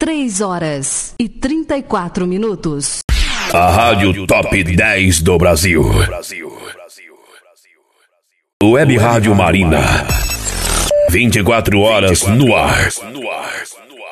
3h34. A Rádio Top 10 do Brasil. Web Rádio Marina. 24 horas no ar.